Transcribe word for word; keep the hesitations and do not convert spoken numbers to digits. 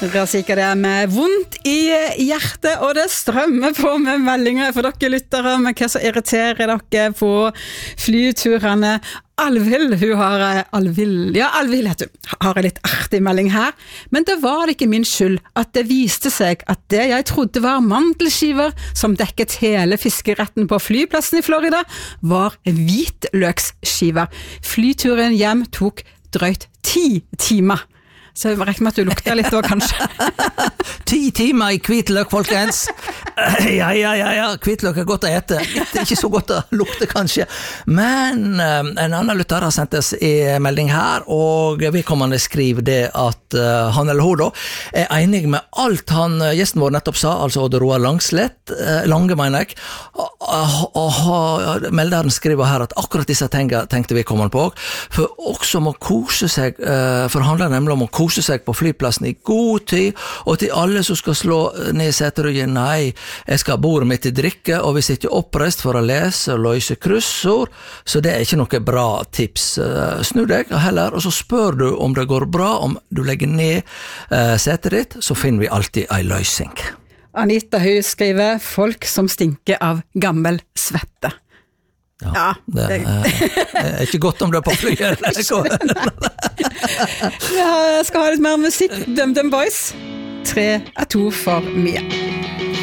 Da sikker det med vondt i hjertet, og det strømmer på med meldinger for dere lyttere med hva som irriterer dere på flyturene. Alvild, hun har Alvild, ja Alvild heter hun, har en litt artig melding her, men det var ikke min skyld at det viste seg at det jeg trodde var mandelskiver som dekket hele fiskeretten på flyplassen i Florida, var hvitløksskiver. Flyturen hjem tok drøyt ti timer. Så jeg regner med at du lukter litt da, kanskje. Ti timer i hvitløk, folkens. Ja, ja, ja, ja. Hvitløk er godt å ete. Det er ikke så godt å lukte, kanskje. Men um, en annen lytter har sendt oss en melding her, og vi kommer til å skrive det at uh, han eller hun da er enig med alt han, gjesten vår nettopp sa, altså Odd Roar Langslett, uh, Lange, mener jeg. Uh, uh, uh, melderen skriver her at akkurat disse tingene tenkte vi komme på, for også må kose seg, uh, for det handler nemlig om å kose seg på flyplassen i god tid, og til alle som skal slå ned seteryggen, nei, jeg skal ha bordet mitt i drikke, og vi sitter oppreist for å lese og løse kryssord, så det er ikke noe bra tips. Snu deg heller, og så spør du om det går bra, om du legger ned uh, setet ditt, så finner vi alltid en løsning. Anita Høy skriver, folk som stinker av gammel svette. Ja, ja det, det er ikke godt om det er på flyet. Jeg skal ha litt mer musikk. Dum Dum Boys. Tre er to for mye.